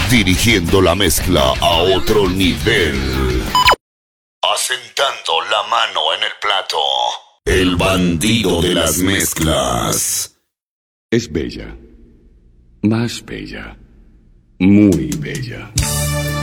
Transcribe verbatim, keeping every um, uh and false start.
dirigiendo la mezcla a otro nivel. Asentando la mano en el plato. El bandido de las mezclas. Es bella. Más bella. Muy bella.